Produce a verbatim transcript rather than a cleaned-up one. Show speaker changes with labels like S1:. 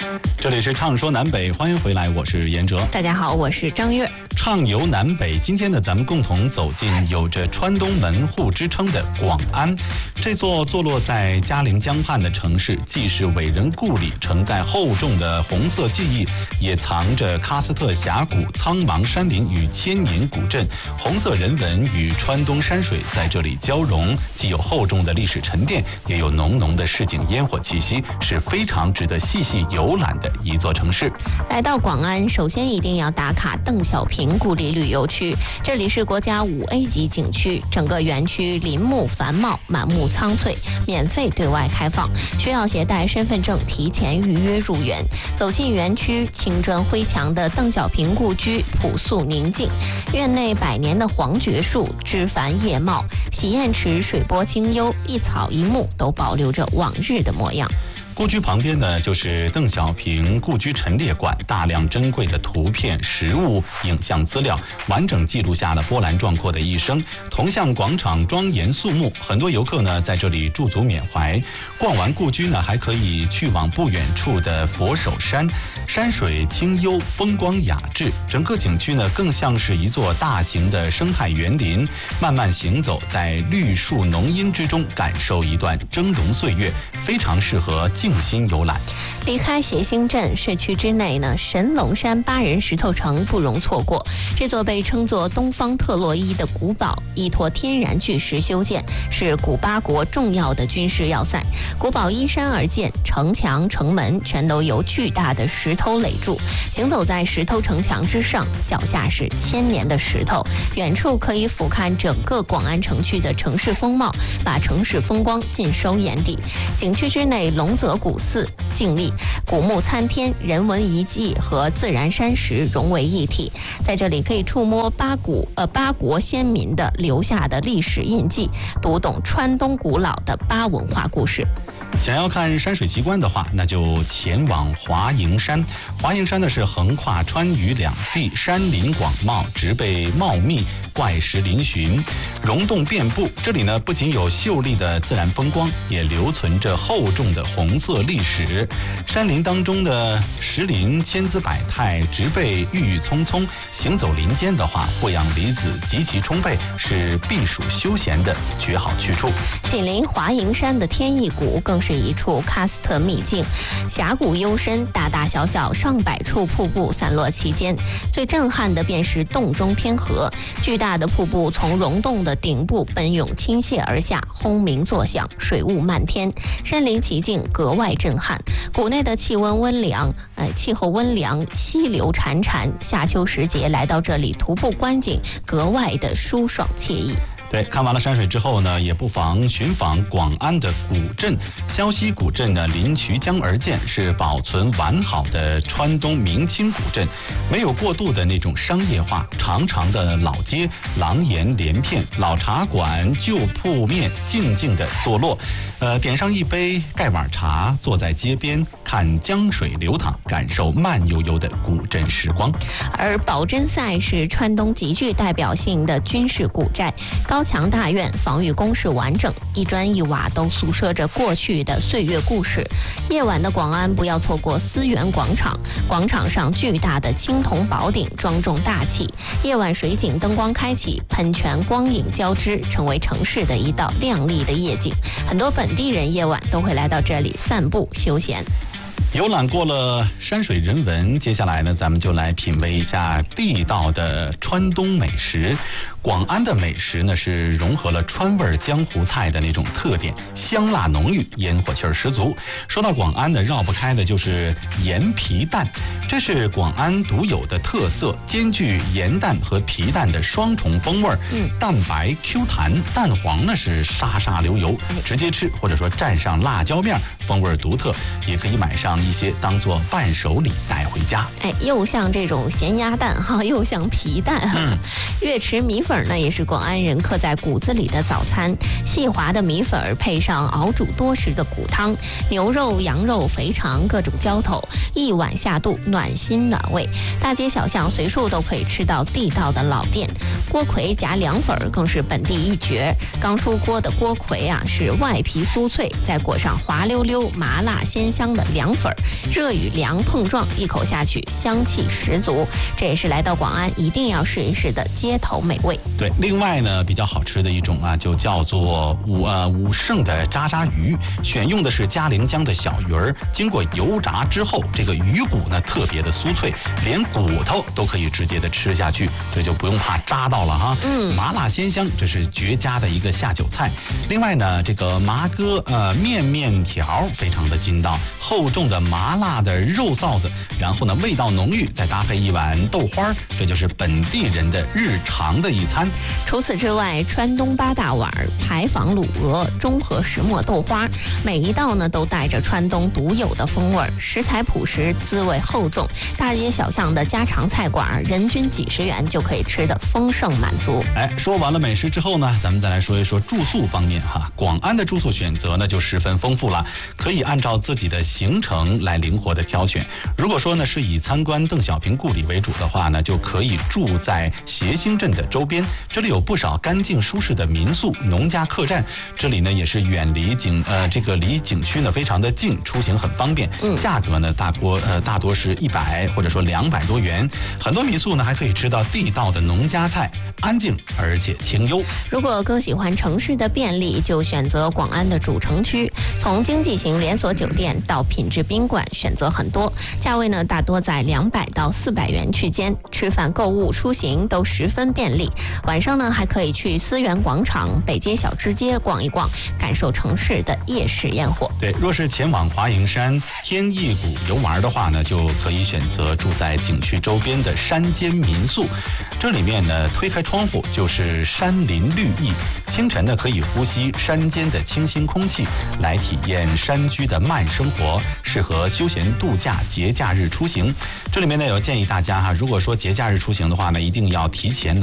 S1: 这里是畅说南北，欢迎回来，我是严哲。
S2: 大家好，我是张悦。
S1: 畅游南北，今天呢，咱们共同走进有着川东门户之称的广安。这座坐落在嘉陵江畔的城市，既是伟人故里，承载厚重的红色记忆，也藏着喀斯特峡谷、苍茫山林与千年古镇。红色人文与川东山水在这里交融，既有厚重的历史沉淀，也有浓浓的市井烟火气息，是非常值得细细游览的一座城市。
S2: 来到广安，首先一定要打卡邓小平故里旅游区，这里是国家五 A 级景区，整个园区林木繁茂，满目苍翠，免费对外开放，需要携带身份证提前预约入园。走进园区，青砖灰墙的邓小平故居朴素宁静，院内百年的黄桷树枝繁叶茂，洗砚池水波清幽，一草一木都保留着往日的模样。
S1: 故居旁边呢，就是邓小平故居陈列馆，大量珍贵的图片、实物、影像资料，完整记录下了波澜壮阔的一生。铜像广场庄严肃穆，很多游客呢在这里驻足缅怀。逛完故居呢，还可以去往不远处的佛手山，山水清幽，风光雅致。整个景区呢，更像是一座大型的生态园林，慢慢行走在绿树浓荫之中，感受一段峥嵘岁月，非常适合静心游览。
S2: 离开协兴镇市区之内呢，神龙山八人石头城不容错过。这座被称作东方特洛伊的古堡，依托天然巨石修建，是古巴国重要的军事要塞。古堡依山而建，城墙、城门全都由巨大的石头垒筑。行走在石头城墙之上，脚下是千年的石头，远处可以俯瞰整个广安城区的城市风貌，把城市风光尽收眼底。景区之内，龙泽古寺静立，古木参天，人文遗迹和自然山石融为一体。在这里可以触摸八古呃八国先民的留下的历史印记，读懂川东古老的巴文化故事。
S1: 想要看山水奇观的话，那就前往华蓥山。华蓥山呢是横跨川渝两地，山林广袤，植被茂密，怪石嶙峋，溶洞遍布。这里呢不仅有秀丽的自然风光，也留存着厚重的红色历史。山林当中的石林千姿百态，植被郁郁葱葱。行走林间的话，负氧离子极其充沛，是避暑休闲的绝好去处。
S2: 紧邻华蓥山的天意谷更是一处喀斯特秘境，峡谷幽深，大大小小上百处瀑布散落其间。最震撼的便是洞中天河，巨大的瀑布从溶洞的顶部奔涌倾泻而下，轰鸣作响，水雾漫天，身临其境，格外震撼。谷内的气温温凉，呃，气候温凉，溪流潺潺。夏秋时节来到这里徒步观景，格外的舒爽惬意。
S1: 对，看完了山水之后呢，也不妨寻访广安的古镇。萧溪古镇呢，临衢江而建，是保存完好的川东明清古镇，没有过度的那种商业化，长长的老街，廊檐连片，老茶馆、旧铺面静静的坐落。呃，点上一杯盖碗茶，坐在街边看江水流淌，感受慢悠悠的古镇时光。
S2: 而宝珍赛是川东极具代表性的军事古寨，高墙大院，防御工事完整，一砖一瓦都诉说着过去的岁月故事。夜晚的广安不要错过思源广场，广场上巨大的青铜宝顶庄重大气，夜晚水景灯光开启，喷泉光影交织，成为城市的一道亮丽的夜景。很多本地人夜晚都会来到这里散步休闲。
S1: 游览过了山水人文，接下来呢，咱们就来品味一下地道的川东美食。广安的美食呢，是融合了川味江湖菜的那种特点，香辣浓郁，烟火气儿十足。说到广安呢，绕不开的就是盐皮蛋，这是广安独有的特色，兼具盐蛋和皮蛋的双重风味儿。嗯，蛋白 Q 弹，蛋黄呢是沙沙流油，直接吃或者说蘸上辣椒面，风味独特，也可以买上一些当做伴手礼带回家。
S2: 哎，又像这种咸鸭蛋哈，又像皮蛋哈。嗯，岳池米粉粉呢也是广安人刻在骨子里的早餐，细滑的米粉配上熬煮多时的骨汤，牛肉、羊肉、肥肠各种浇头，一碗下肚，暖心暖胃。大街小巷随处都可以吃到地道的老店。锅盔夹凉粉更是本地一绝，刚出锅的锅盔啊是外皮酥脆，再裹上滑溜溜、麻辣鲜香的凉粉，热与凉碰撞，一口下去香气十足。这也是来到广安一定要试一试的街头美味。
S1: 对，另外呢，比较好吃的一种啊，就叫做武呃武胜的渣渣鱼，选用的是嘉陵江的小鱼儿，经过油炸之后，这个鱼骨呢特别的酥脆，连骨头都可以直接的吃下去，这就不用怕扎到了哈。嗯，麻辣鲜香，这是绝佳的一个下酒菜。另外呢，这个麻哥呃面面条非常的筋道，厚重的麻辣的肉臊子，然后呢味道浓郁，再搭配一碗豆花，这就是本地人的日常的一餐。
S2: 除此之外，川东八大碗、牌坊卤鹅、中和石磨豆花，每一道呢都带着川东独有的风味，食材朴实，滋味厚重。大街小巷的家常菜馆，人均几十元就可以吃得丰盛满足。
S1: 哎，说完了美食之后呢，咱们再来说一说住宿方面哈。广安的住宿选择呢就十分丰富了，可以按照自己的行程来灵活的挑选。如果说呢是以参观邓小平故里为主的话呢，就可以住在协兴镇的周边，这里有不少干净舒适的民宿、农家客栈，这里呢也是远离景呃这个离景区呢非常的近，出行很方便。嗯，价格呢大多呃大多是一百或者说两百多元。很多民宿呢还可以吃到地道的农家菜，安静而且清幽。
S2: 如果更喜欢城市的便利，就选择广安的主城区。从经济型连锁酒店到品质宾馆，选择很多，价位呢大多在两百到四百元区间，吃饭、购物、出行都十分便利。晚上呢还可以去思源广场、北街小吃街逛一逛，感受城市的夜市烟火。
S1: 对，若是前往华蓥山、天意谷游玩的话呢，就可以选择住在景区周边的山间民宿。这里面呢，推开窗户就是山林绿意，清晨呢可以呼吸山间的清新空气，来体验山居的慢生活，适合休闲度假、节假日出行。这里面呢有建议大家哈，如果说节假日出行的话呢，一定要提前